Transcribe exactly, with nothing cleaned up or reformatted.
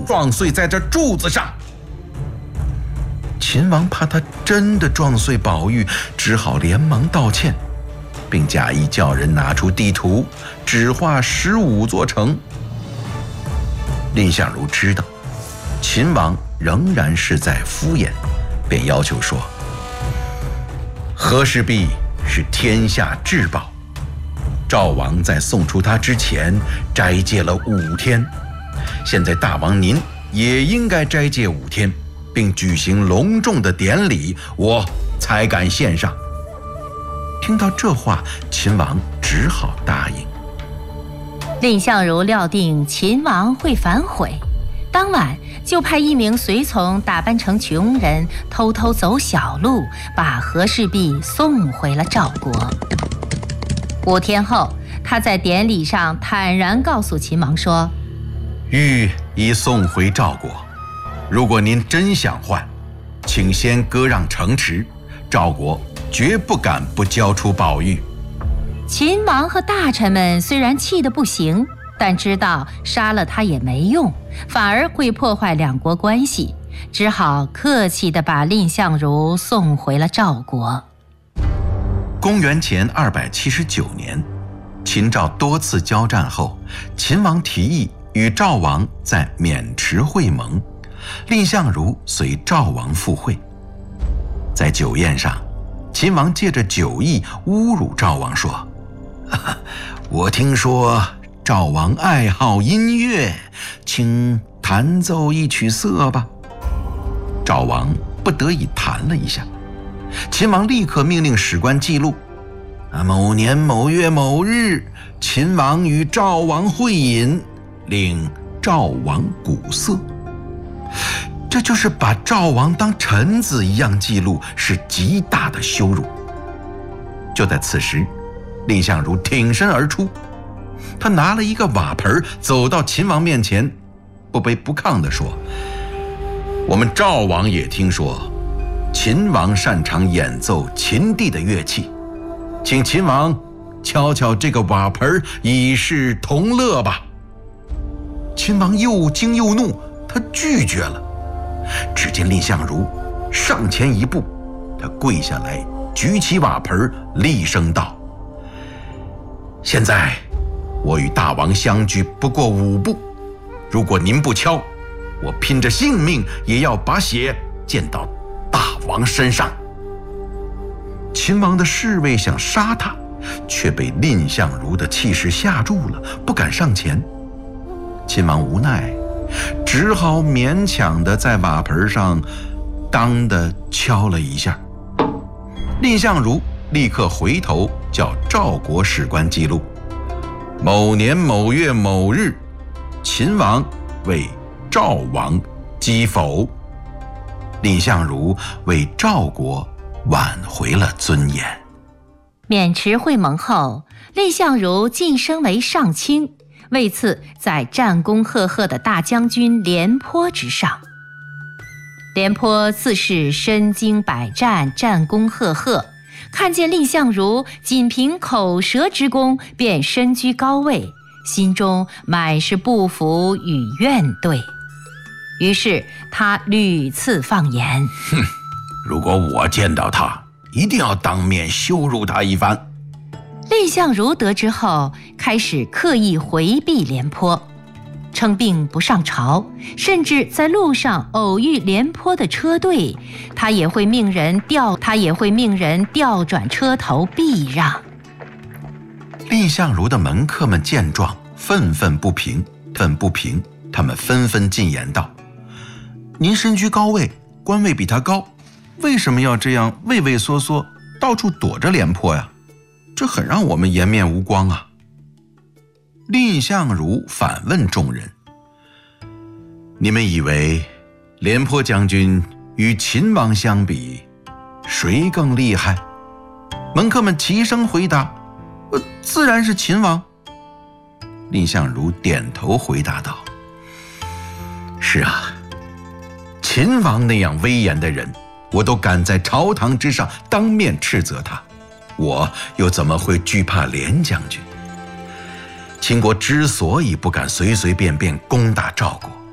撞碎在这柱子上。秦王怕他真的撞碎宝玉，只好连忙道歉，并假意叫人拿出地图，只画十五座城。蔺相如知道秦王仍然是在敷衍，便要求说：和氏璧是天下至宝，赵王在送出它之前斋戒了五天，现在大王您也应该斋戒五天，并举行隆重的典礼，我才敢献上。听到这话，秦王只好答应。 蔺相如料定秦王会反悔，当晚就派一名随从打扮成穷人，偷偷走小路，把和氏璧送回了赵国。五天后，他在典礼上坦然告诉秦王说： 玉已送回赵国，如果您真想换，请先割让城池，赵国绝不敢不交出宝玉。 秦王和大臣们虽然气得不行，但知道杀了他也没用，反而会破坏两国关系，只好客气地把蔺相如送回了赵国。 公元前二百七十九年，秦赵多次交战后，秦王提议与赵王在渑池会盟，蔺相如随赵王赴会。在酒宴上，秦王借着酒意侮辱赵王说：我听说赵王爱好音乐，请弹奏一曲瑟吧。赵王不得已弹了一下，秦王立刻命令史官记录：某年某月某日，秦王与赵王会饮，令赵王鼓瑟。这就是把赵王当臣子一样记录，是极大的羞辱。就在此时，蔺相如挺身而出，他拿了一个瓦盆，走到秦王面前，不卑不亢地说：我们赵王也听说秦王擅长演奏秦地的乐器，请秦王敲敲这个瓦盆，以示同乐吧。秦王又惊又怒，他拒绝了。只见蔺相如上前一步，他跪下来，举起瓦盆，厉声道：现在我与大王相距不过五步，如果您不敲，我拼着性命也要把血溅到大王身上。秦王的侍卫想杀他，却被蔺相如的气势吓住了，不敢上前。秦王无奈，只好勉强地在瓦盆上当地敲了一下。蔺相如立刻回头叫赵国史官记录：某年某月某日，秦王为赵王击否。蔺相如为赵国挽回了尊严。 渑池会盟后，蔺相如晋升为上卿，位次在战功赫赫的大将军廉颇之上。廉颇自是身经百战，战功赫赫，看见蔺相如仅凭口舌之功便身居高位，心中满是不服与怨怼。于是他屡次放言： 哼，如果我见到他，一定要当面羞辱他一番。 蔺相如得知后，开始刻意回避廉颇，称病不上朝，甚至在路上偶遇廉颇的车队，他也会命人调他也会命人调转车头避让。 蔺相如的门客们见状，愤愤不平，愤不平，他们纷纷进言道：您身居高位，官位比他高，为什么要这样畏畏缩缩，到处躲着廉颇呀？这很让我们颜面无光啊。蔺相如反问众人：你们以为廉颇将军与秦王相比，谁更厉害？门客们齐声回答：呃，自然是秦王。蔺相如点头回答道：是啊，秦王那样威严的人，我都敢在朝堂之上当面斥责他，我又怎么会惧怕廉将军？秦国之所以不敢随随便便攻打赵国，